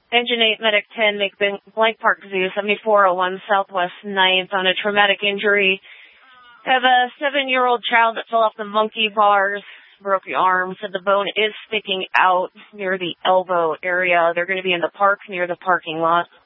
Engine 8, Medic 10, make Blank Park Zoo, 7401 Southwest 9th on a traumatic injury. Have a 7-year-old child that fell off the monkey bars, broke the arm, said the bone is sticking out near the elbow area. They're going to be in the park near the parking lot.